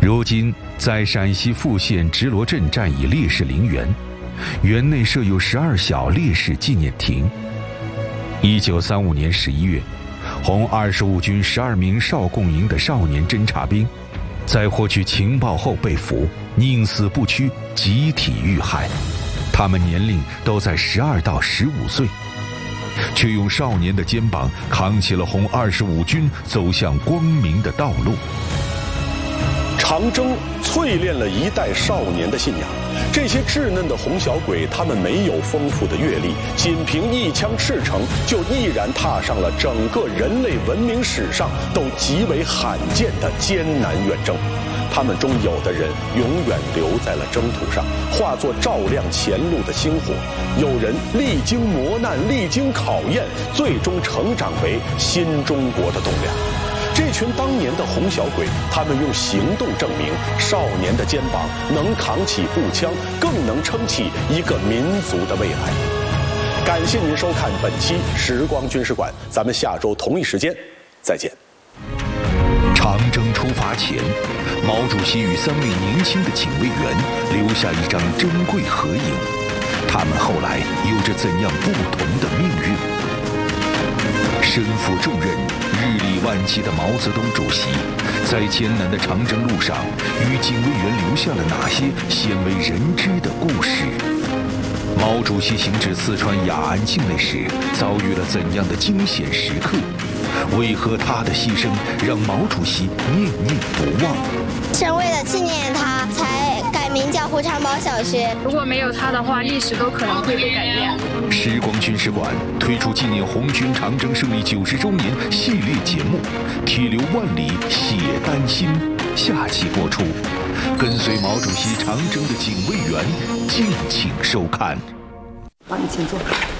如今在陕西富县直罗镇站以烈士陵园，园内设有12小烈士纪念亭。1935年11月，红25军12名少共营的少年侦察兵，在获取情报后被俘，宁死不屈，集体遇害。他们年龄都在12到15岁，却用少年的肩膀扛起了红25军走向光明的道路。 长征淬炼了一代少年的信仰。这些稚嫩的红小鬼，他们没有丰富的阅历，仅凭一腔赤诚，就毅然踏上了整个人类文明史上都极为罕见的艰难远征。他们中有的人永远留在了征途上，化作照亮前路的星火；有人历经磨难，历经考验，最终成长为新中国的栋梁。这群当年的红小鬼，他们用行动证明，少年的肩膀能扛起步枪，更能撑起一个民族的未来。感谢您收看本期《时光军事馆》，咱们下周同一时间再见。 长征出发前，毛主席与3位年轻的警卫员留下一张珍贵合影。他们后来有着怎样不同的命运？身负重任、日理万机的毛泽东主席，在艰难的长征路上，与警卫员留下了哪些鲜为人知的故事？毛主席行至四川雅安境内时，遭遇了怎样的惊险时刻？为何他的牺牲让毛主席念念不忘？ 是为了纪念他，才改名叫胡长堡小学。 如果没有他的话，历史都可能会被改变。 时光军事馆推出纪念红军长征胜利90周年系列节目《铁流万里写丹心》，下期播出。跟随毛主席长征的警卫员，敬请收看。 帮你请坐。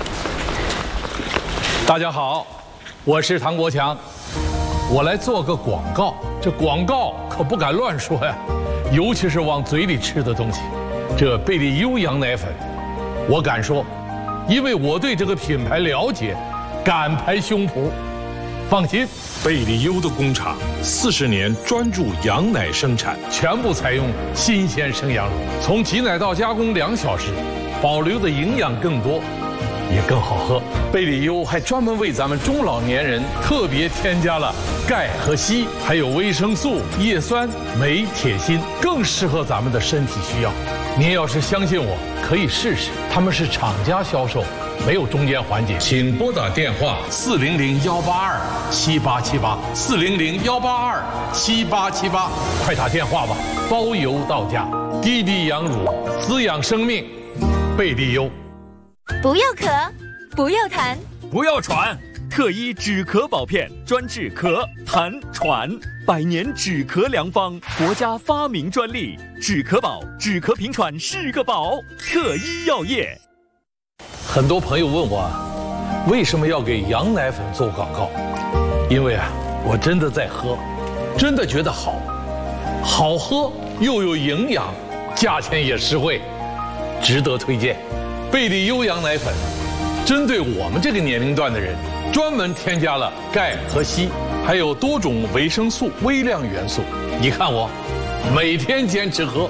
大家好，我是唐国强，我来做个广告。这广告可不敢乱说呀，尤其是往嘴里吃的东西。这贝利优羊奶粉，我敢说，因为我对这个品牌了解，敢拍胸脯。放心， 贝利优的工厂40年专注羊奶生产， 全部采用新鲜生羊乳，从挤奶到加工2小时，保留的营养更多，也更好喝。贝利优还专门为咱们中老年人特别添加了钙和硒，还有维生素、叶酸、镁、铁、锌，更适合咱们的身体需要。您要是相信我，可以试试。他们是厂家销售，没有中间环节。请拨打电话400-182-7878，400-182-7878，快打电话吧，包邮到家。滴滴羊乳，滋养生命，贝利优。 不要咳，不要痰， 不要喘，特一止咳宝片，专治咳、痰、喘，100年止咳良方，国家发明专利，止咳宝，止咳平喘是个宝，特一药业。 很多朋友问我，为什么要给羊奶粉做广告？因为我真的在喝，真的觉得好，好喝又有营养，价钱也实惠，值得推荐。贝利优羊奶粉针对我们这个年龄段的人，专门添加了钙和硒，还有多种维生素、微量元素。你看我每天坚持喝。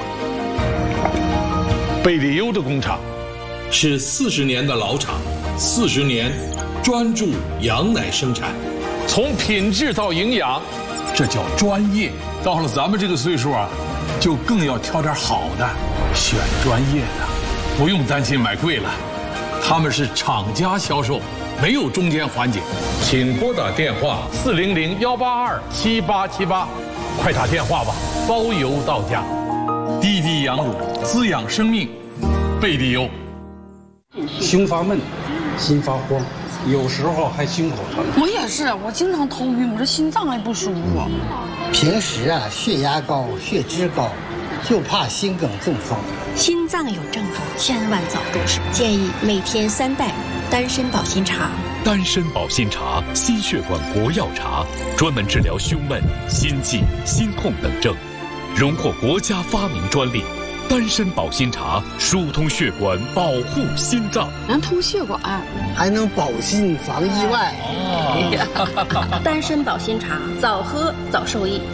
贝利优的工厂是40年的老厂，40年专注羊奶生产，从品质到营养，这叫专业。到了咱们这个岁数就更要挑点好的，选专业的，不用担心买贵了。他们是厂家销售，没有中间环节。请拨打电话400-182-7878，快打电话吧，包邮到家。滴滴羊乳，滋养生命，贝利优。 胸发闷，心发慌，有时候还心口疼。 我也是，我经常头晕，我这心脏还不舒服。 平时血压高、血脂高，就怕心梗中风。 心脏有症状，千万早重视。建议每天3袋丹参保心茶。 丹参保心茶，心血管国药茶，专门治疗胸闷、心悸、心痛等症，荣获国家发明专利。丹参保心茶疏通血管，保护心脏， 能通血管， 还能保心防意外。 丹参保心茶，早喝早受益。